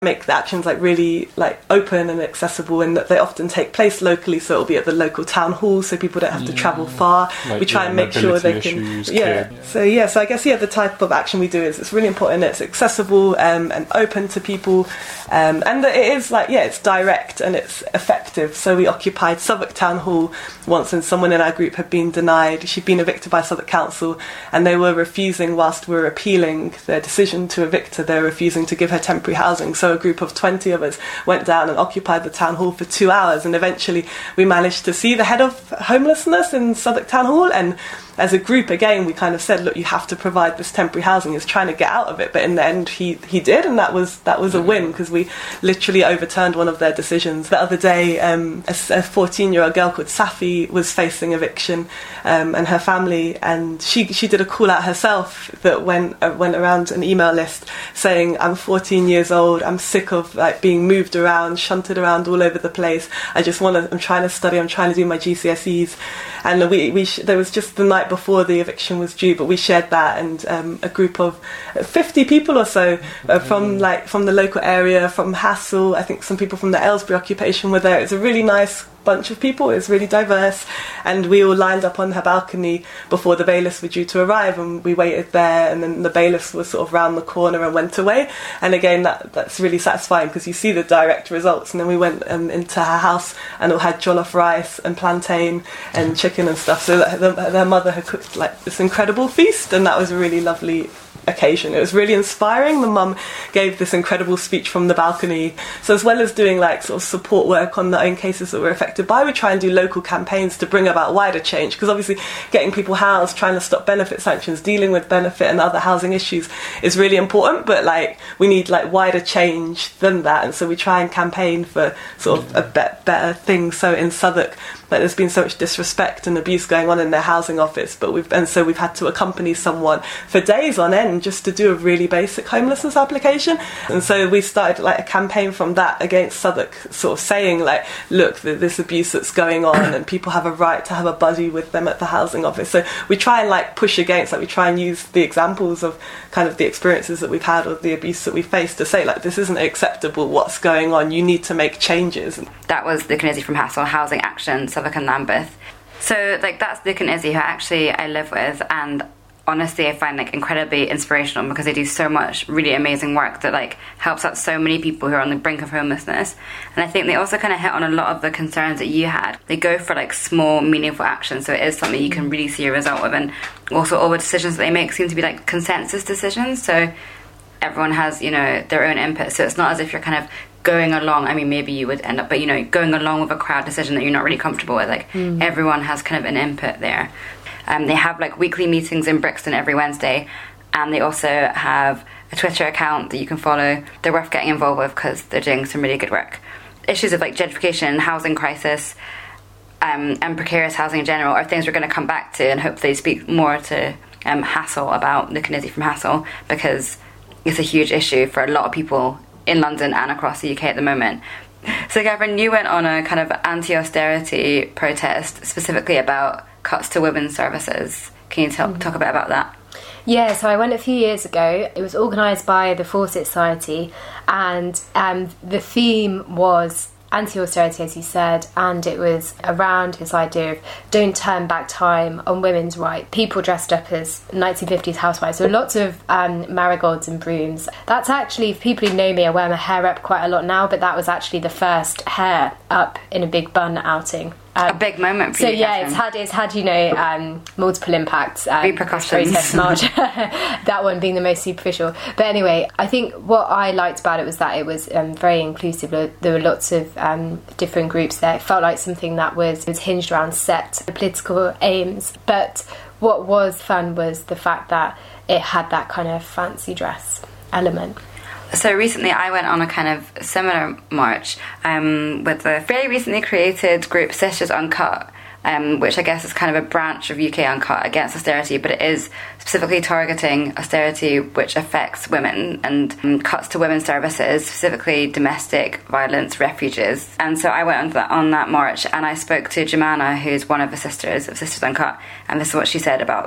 make the actions like really like open and accessible, and that they often take place locally, so it'll be at the local town hall, so people don't have to travel far. Like, we try and make sure they can so I guess the type of action we do is it's really important, it's accessible and open to people, and that it is like it's direct and it's effective. So we occupied Southwark Town Hall once, and someone in our group had been denied, she'd been evicted by Southwark Council, and they were refusing, whilst we were appealing their decision to evict her, they were refusing to give her temporary housing. So a group of 20 of us went down and occupied the town hall for 2 hours, and eventually we managed to see the head of homelessness in Southwark Town Hall, and as a group again we kind of said, look, you have to provide this temporary housing. He's trying to get out of it, but in the end he did, and that was a win, because we literally overturned one of their decisions. The other day a 14-year-old girl called Safi was facing eviction, and her family, and she did a call out herself that went around an email list saying, I'm 14 years old, I'm sick of like being moved around, shunted around all over the place, I'm trying to study, I'm trying to do my GCSEs. And there was just the night before the eviction was due, but we shared that, and a group of 50 people or so from the local area, from Hassel, I think some people from the Aylesbury occupation were there. It was a really nice bunch of people, it was really diverse, and we all lined up on her balcony before the bailiffs were due to arrive, and we waited there, and then the bailiffs were sort of round the corner and went away. And again, that's really satisfying, because you see the direct results. And then we went into her house and all had jollof rice and plantain and chicken and stuff, so their mother had cooked like this incredible feast, and that was a really lovely occasion. It was really inspiring. The mum gave this incredible speech from the balcony. So as well as doing like sort of support work on the own cases that were affected by, we try and do local campaigns to bring about wider change, because obviously getting people housed, trying to stop benefit sanctions, dealing with benefit and other housing issues is really important, but like we need like wider change than that, and so we try and campaign for sort of a better thing. So in Southwark, like, there's been so much disrespect and abuse going on in their housing office, but we've had to accompany someone for days on end just to do a really basic homelessness application. And so we started like a campaign from that against Southwark, sort of saying like, look, this abuse that's going on, and people have a right to have a buddy with them at the housing office. So we try and like push against, like we try and use the examples of kind of the experiences that we've had or the abuse that we faced to say like, this isn't acceptable, what's going on, you need to make changes. That was Luke and Izzy from Hassel Housing Action, Southwark and Lambeth. So like that's Luke and Izzy, who actually I live with, and honestly I find like incredibly inspirational, because they do so much really amazing work that like helps out so many people who are on the brink of homelessness. And I think they also kind of hit on a lot of the concerns that you had. They go for like small meaningful action, so it is something you can really see a result of. And also all the decisions that they make seem to be like consensus decisions, so everyone has, you know, their own input, so it's not as if you're kind of going along, I mean maybe you would end up, but you know, going along with a crowd decision that you're not really comfortable with. Like everyone has kind of an input there. They have like weekly meetings in Brixton every Wednesday, and they also have a Twitter account that you can follow. They're worth getting involved with because they're doing some really good work. Issues of like gentrification, housing crisis, and precarious housing in general are things we're going to come back to, and hopefully speak more to Hassel about, Luke and Izzy from Hassel, because it's a huge issue for a lot of people in London and across the UK at the moment. So Gavin, you went on a kind of anti-austerity protest specifically about cuts to women's services. Can you talk a bit about that? Yeah, so I went a few years ago. It was organised by the Fawcett Society, and the theme was anti-austerity, as you said, and it was around this idea of don't turn back time on women's rights. People dressed up as 1950s housewives, so lots of marigolds and brooms. That's actually, people who know me, I wear my hair up quite a lot now, but that was actually the first hair up in a big bun outing. A big moment for you, Catherine. It's had you know, multiple impacts, repercussions. That one being the most superficial. But anyway, I think what I liked about it was that it was very inclusive. There were lots of different groups there. It felt like something that was hinged around set political aims. But what was fun was the fact that it had that kind of fancy dress element. So recently I went on a kind of similar march with the very recently created group Sisters Uncut, which I guess is kind of a branch of UK Uncut against austerity, but it is specifically targeting austerity which affects women and cuts to women's services, specifically domestic violence refuges. And so I went on that march, and I spoke to Jemana, who's one of the sisters of Sisters Uncut, and this is what she said about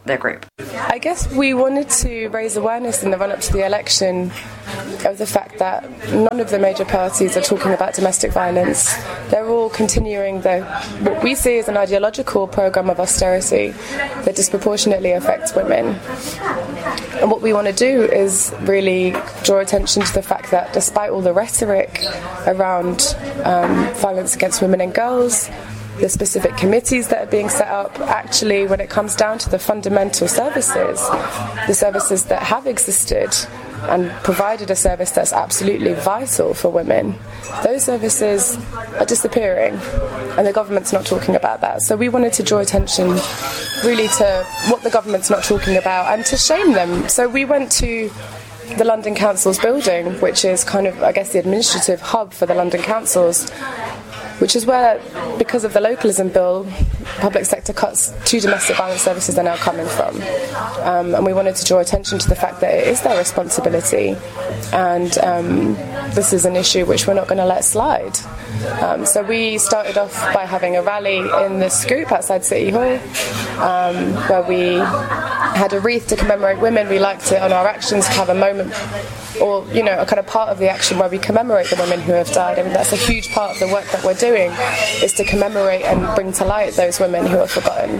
their group? I guess we wanted to raise awareness in the run-up to the election of the fact that none of the major parties are talking about domestic violence. They're all continuing what we see as an ideological programme of austerity that disproportionately affects women. And what we want to do is really draw attention to the fact that despite all the rhetoric around violence against women and girls, the specific committees that are being set up, actually when it comes down to the fundamental services, the services that have existed and provided a service that's absolutely vital for women, those services are disappearing, and the government's not talking about that. So we wanted to draw attention really to what the government's not talking about and to shame them. So we went to the London Council's building, which is kind of, I guess, the administrative hub for the London councils, which is where, because of the localism bill, public sector cuts to domestic violence services are now coming from. And we wanted to draw attention to the fact that it is their responsibility, and this is an issue which we're not going to let slide. So we started off by having a rally in this group outside City Hall, where we had a wreath to commemorate women. We liked it on our actions to have a moment, or a kind of part of the action where we commemorate the women who have died. I mean, that's a huge part of the work that we're doing, is to commemorate and bring to light those women who are forgotten.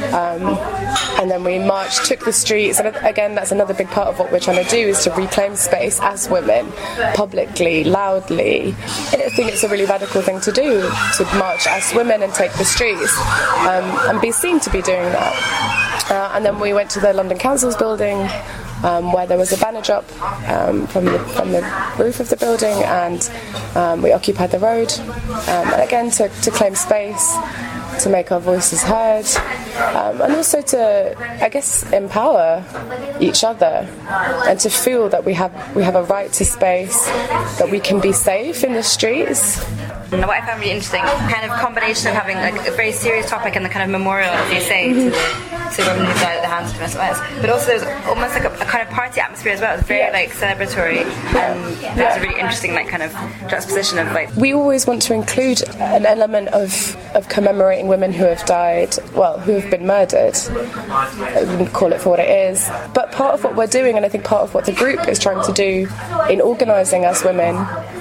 And then we marched, took the streets, and again, that's another big part of what we're trying to do, is to reclaim space as women, publicly, loudly. I think it's a really radical thing to do, to march as women and take the streets, and be seen to be doing that. And then we went to the London Council's building, where there was a banner drop from the roof of the building, and we occupied the road, and again to claim space, to make our voices heard, and also to, I guess, empower each other, and to feel that we have a right to space, that we can be safe in the streets. And what I found really interesting, kind of combination of having like a very serious topic and the kind of memorial, as you say, to women who died at the hands of domestic violence, but also there's almost like a kind of party atmosphere as well. It's very like celebratory, and that's a really interesting like kind of juxtaposition of like. We always want to include an element of commemorating women who have died, well, who have been murdered. I wouldn't call it for what it is, but part of what we're doing, and I think part of what the group is trying to do in organising as women,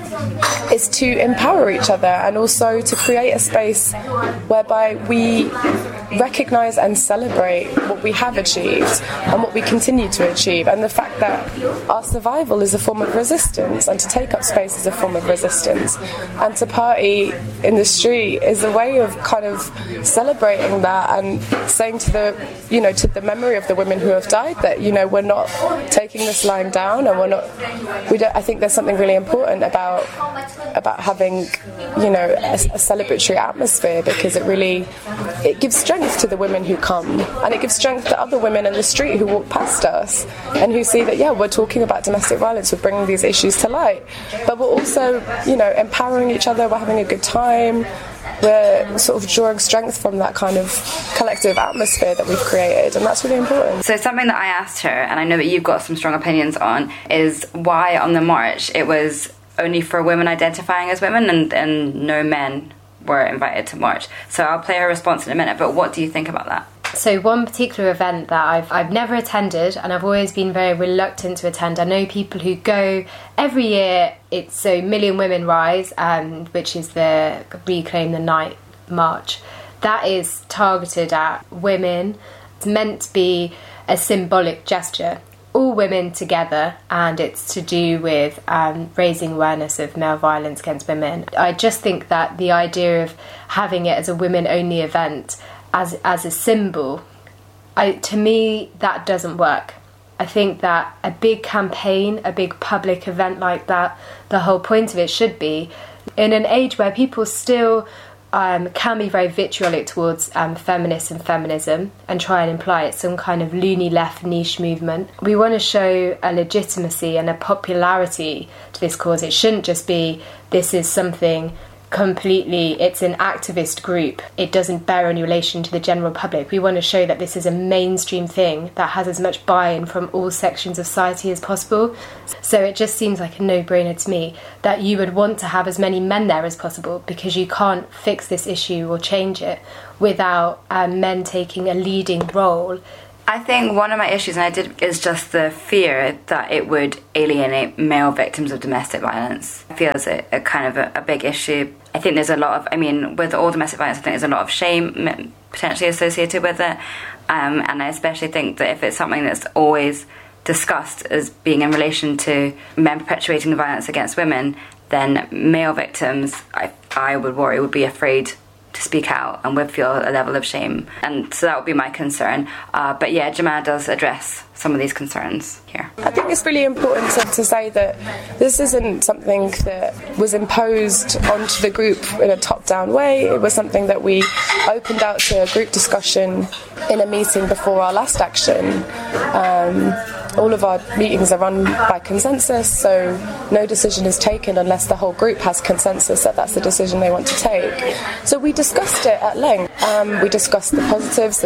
is to empower each other, and also to create a space whereby we recognise and celebrate what we have achieved and what we continue to achieve, and the fact that our survival is a form of resistance, and to take up space is a form of resistance, and to party in the street is a way of kind of celebrating that and saying to the memory of the women who have died that we're not taking this lying down, and I think there's something really important about having a celebratory atmosphere, because it gives strength to the women who come, and it gives strength to other women in the street who walk past us and who see that we're talking about domestic violence, we're bringing these issues to light, but we're also empowering each other, we're having a good time, we're sort of drawing strength from that kind of collective atmosphere that we've created, and that's really important. So something that I asked her, and I know that you've got some strong opinions on, is why on the march it was only for women identifying as women, and no men were invited to march. So I'll play her response in a minute, but what do you think about that? So one particular event that I've never attended, and I've always been very reluctant to attend. I know people who go every year. It's so Million Women Rise, which is the Reclaim the Night march. That is targeted at women. It's meant to be a symbolic gesture. All women together, and it's to do with raising awareness of male violence against women. I just think that the idea of having it as a women-only event, as a symbol, to me, that doesn't work. I think that a big campaign, a big public event like that, the whole point of it should be, in an age where people still can be very vitriolic towards feminists and feminism, and try and imply it's some kind of loony left niche movement. We want to show a legitimacy and a popularity to this cause. It shouldn't just be, this is something completely, it's an activist group, it doesn't bear any relation to the general public. We want to show that this is a mainstream thing that has as much buy-in from all sections of society as possible. So it just seems like a no-brainer to me that you would want to have as many men there as possible, because you can't fix this issue or change it without men taking a leading role I think one of my issues, is just the fear that it would alienate male victims of domestic violence. I feel it's a kind of a big issue. I think there's a lot of, with all domestic violence, I think there's a lot of shame potentially associated with it. And I especially think that if it's something that's always discussed as being in relation to men perpetuating the violence against women, then male victims, I would worry, would be afraid to speak out and would feel a level of shame. And so that would be my concern. But yeah, Jemana does address some of these concerns here. I think it's really important to say that this isn't something that was imposed onto the group in a top-down way. It was something that we opened out to a group discussion in a meeting before our last action. All of our meetings are run by consensus, so no decision is taken unless the whole group has consensus that that's the decision they want to take. So we discussed it at length. We discussed the positives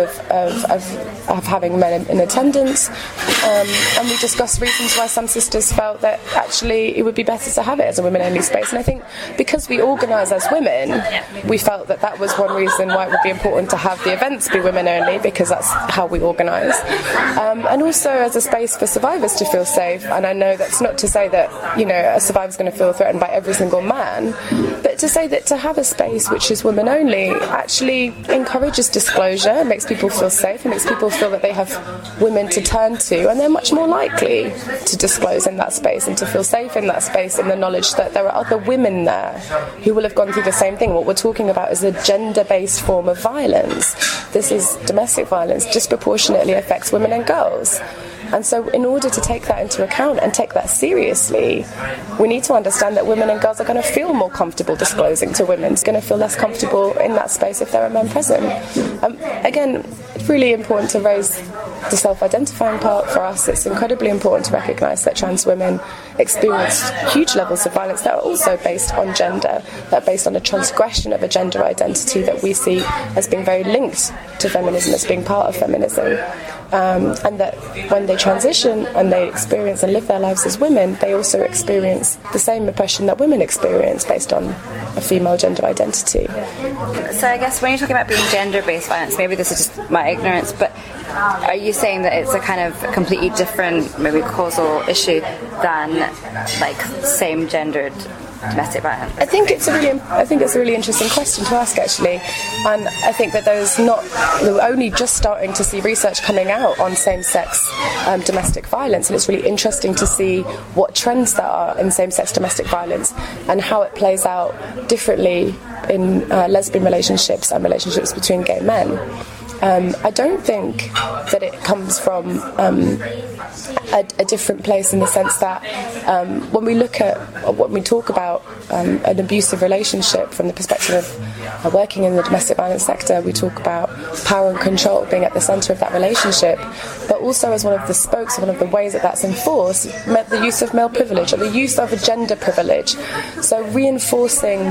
of having men in attendance, and we discussed reasons why some sisters felt that actually it would be better to have it as a women-only space. And I think because we organise as women, we felt that that was one reason why it would be important to have the events be women-only, because that's how we organise. And also as a space for survivors to feel safe. And I know that's not to say that, a survivor's going to feel threatened by every single man, but to say that to have a space which is women only actually encourages disclosure, makes people feel safe, and makes people feel that they have women to turn to, and they're much more likely to disclose in that space and to feel safe in that space, in the knowledge that there are other women there who will have gone through the same thing. What we're talking about is a gender-based form of violence. This is domestic violence, disproportionately affects women and girls. And so in order to take that into account and take that seriously, we need to understand that women and girls are going to feel more comfortable disclosing to women. It's going to feel less comfortable in that space if there are men present. Again, it's really important to raise the self-identifying part for us. It's incredibly important to recognise that trans women experience huge levels of violence that are also based on gender, that are based on a transgression of a gender identity that we see as being very linked to feminism, as being part of feminism. And that when they transition and they experience and live their lives as women, they also experience the same oppression that women experience based on a female gender identity. So I guess when you're talking about being gender-based violence, maybe this is just my ignorance, but are you saying that it's a kind of completely different, maybe causal issue than like same-gendered domestic violence? I think it's a really interesting question to ask, actually, and I think that we're only just starting to see research coming out on same-sex domestic violence, and it's really interesting to see what trends there are in same-sex domestic violence and how it plays out differently in lesbian relationships and relationships between gay men. I don't think that it comes from a different place in the sense that when we talk about an abusive relationship from the perspective of working in the domestic violence sector, we talk about power and control being at the centre of that relationship, but also as one of the spokes, one of the ways that that's enforced, the use of male privilege or the use of a gender privilege. So reinforcing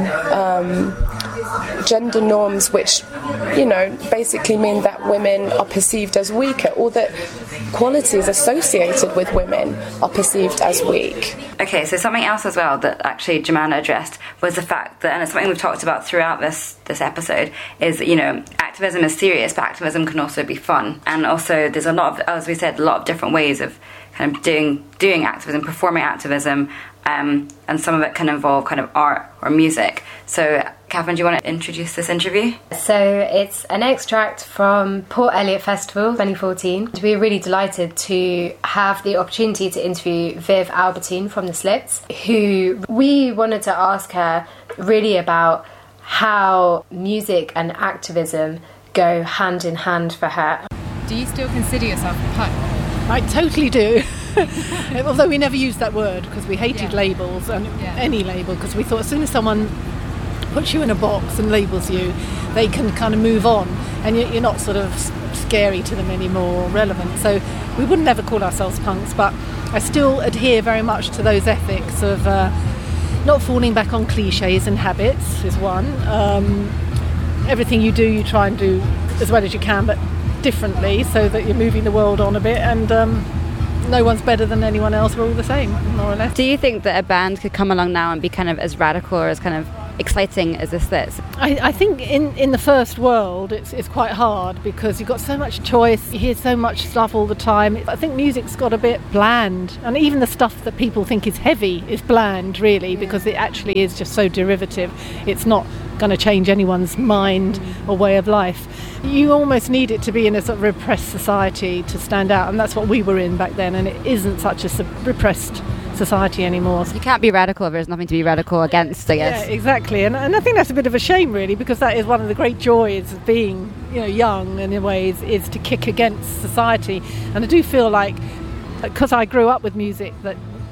gender norms which, basically mean that women are perceived as weaker, or that qualities associated with women are perceived as weak. Okay, so something else as well that actually Jemana addressed was the fact that, and it's something we've talked about throughout this episode, is that, activism is serious, but activism can also be fun. And also there's a lot of, as we said, a lot of different ways of kind of doing activism, performing activism, and some of it can involve kind of art or music. So, Catherine, do you want to introduce this interview? So it's an extract from Port Eliot Festival 2014. We're really delighted to have the opportunity to interview Viv Albertine from The Slits, who we wanted to ask her really about how music and activism go hand in hand for her. Do you still consider yourself a punk? I totally do. Although we never used that word because we hated labels, and any label, because we thought as soon as someone puts you in a box and labels you, they can kind of move on and you're not sort of scary to them anymore or relevant. So we would never call ourselves punks, but I still adhere very much to those ethics of not falling back on cliches and habits is one. Everything you do, you try and do as well as you can, but differently, so that you're moving the world on a bit, and no one's better than anyone else, we're all the same, more or less. Do you think that a band could come along now and be kind of as radical or as kind of exciting as this is? I think in the first world it's quite hard because you've got so much choice, you hear so much stuff all the time. I think music's got a bit bland, and even the stuff that people think is heavy is bland really, because it actually is just so derivative. It's not going to change anyone's mind or way of life. You almost need it to be in a sort of repressed society to stand out, and that's what we were in back then, and it isn't such a repressed society anymore. You can't be radical if there's nothing to be radical against, I guess. Yeah, exactly, and I think that's a bit of a shame really, because that is one of the great joys of being, you know, young in a way, is to kick against society. And I do feel like, because I grew up with music that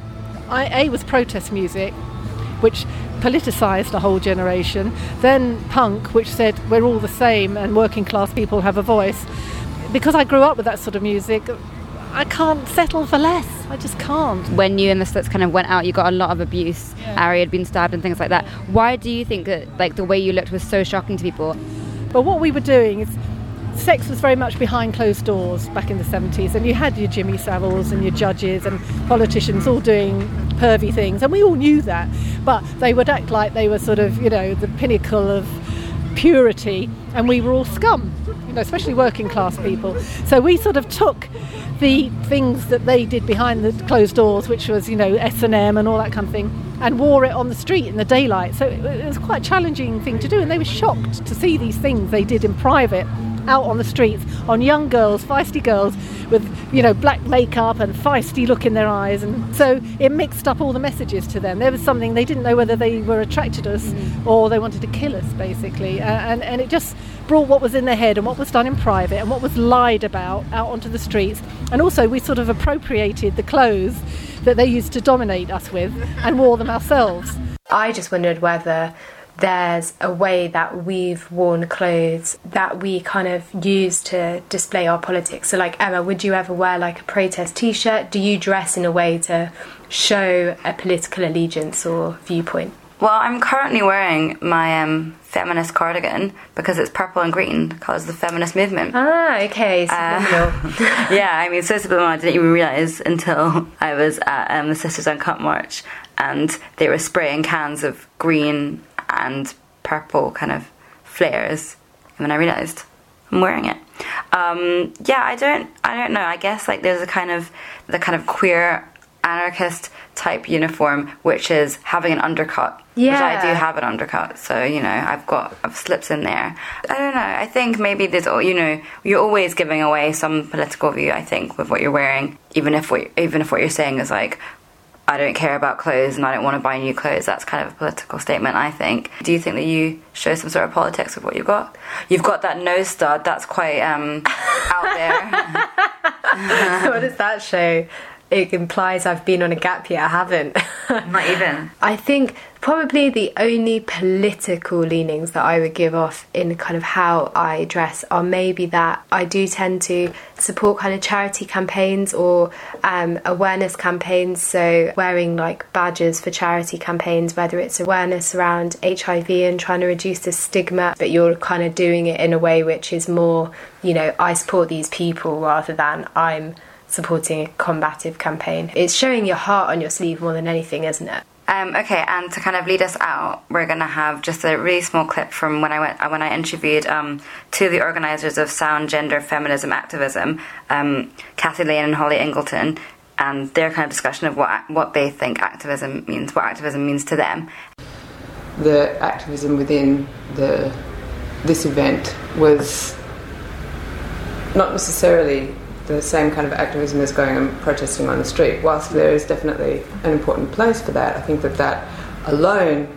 was protest music, which politicised a whole generation, then punk, which said we're all the same and working class people have a voice. Because I grew up with that sort of music, I can't settle for less. I just can't. When you and the Slits kind of went out, you got a lot of abuse. Ari had been stabbed and things like that. Why do you think that, like, the way you looked was so shocking to people? But what we were doing is, sex was very much behind closed doors back in the 70s, and you had your Jimmy Saviles and your judges and politicians all doing pervy things, and we all knew that, but they would act like they were sort of, you know, the pinnacle of purity, and we were all scum, you know, especially working class people. So we sort of took the things that they did behind the closed doors, which was, you know, S&M and all that kind of thing, and wore it on the street in the daylight. So it was quite a challenging thing to do, and they were shocked to see these things they did in private out on the streets, on young girls, feisty girls with, you know, black makeup and feisty look in their eyes. And so it mixed up all the messages to them. There was something, they didn't know whether they were attracted to us or they wanted to kill us, basically. And it just brought what was in their head and what was done in private and what was lied about out onto the streets. And also we sort of appropriated the clothes that they used to dominate us with and wore them ourselves. I just wondered whether there's a way that we've worn clothes that we kind of use to display our politics. So, like, Emma, would you ever wear like a protest t-shirt? Do you dress in a way to show a political allegiance or viewpoint? Well, I'm currently wearing my feminist cardigan because it's purple and green, the colours of the feminist movement. Ah, okay, subliminal. Yeah, I mean, so subliminal I didn't even realise until I was at the Sisters Uncut March, and they were spraying cans of green and purple kind of flares, and then I realised I'm wearing it. Yeah, I don't know. I guess like there's the kind of queer anarchist type uniform, which is having an undercut. Yeah. Which I do have an undercut, so, you know, I've slips in there. I don't know. I think maybe there's, you know, you're always giving away some political view, I think, with what you're wearing, even if what you're saying is like, I don't care about clothes and I don't want to buy new clothes. That's kind of a political statement, I think. Do you think that you show some sort of politics with what you've got? You've got that nose stud. That's quite out there. What does that show? It implies I've been on a gap year. I haven't. Not even. I think probably the only political leanings that I would give off in kind of how I dress are maybe that I do tend to support kind of charity campaigns or awareness campaigns. So wearing like badges for charity campaigns, whether it's awareness around HIV and trying to reduce the stigma, but you're kind of doing it in a way which is more, you know, I support these people rather than I'm supporting a combative campaign. It's showing your heart on your sleeve more than anything, isn't it? Okay, and to kind of lead us out, we're going to have just a really small clip from when I interviewed two of the organisers of Sound Gender Feminism Activism, Kathy Lane and Holly Ingleton, and their kind of discussion of what they think activism means, what activism means to them. The activism within this event was not necessarily the same kind of activism as going and protesting on the street. Whilst there is definitely an important place for that, I think that alone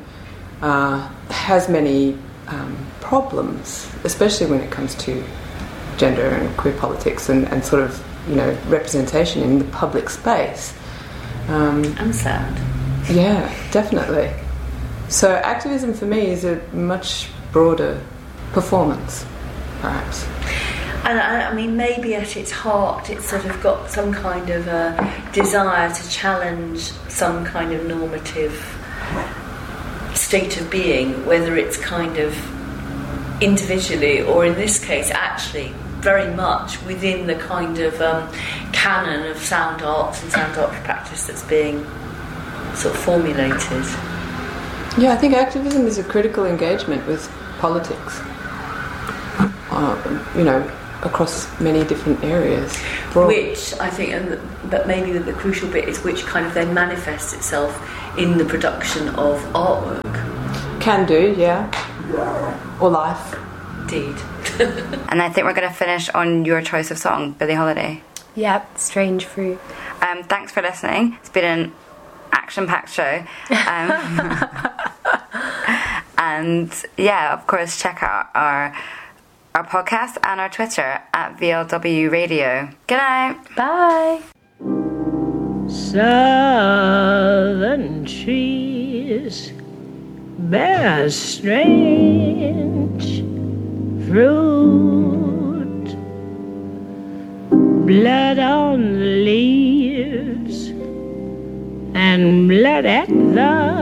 has many problems, especially when it comes to gender and queer politics and sort of, you know, representation in the public space. And sound. Yeah, definitely. So activism for me is a much broader performance, perhaps. And I mean, maybe at its heart it's sort of got some kind of a desire to challenge some kind of normative state of being, whether it's kind of individually or in this case actually very much within the kind of canon of sound arts and sound art practice that's being sort of formulated. Yeah, I think activism is a critical engagement with politics, across many different areas. Which I think, and that maybe the crucial bit is which kind of then manifests itself in the production of artwork. Can do, yeah. Or life. Indeed. And I think we're going to finish on your choice of song, Billie Holiday. Yep, Strange Fruit. Thanks for listening. It's been an action-packed show. And yeah, of course, check out our podcast and our Twitter at VLW Radio. Good night. Bye. Southern trees bear strange fruit, blood on the leaves and blood at the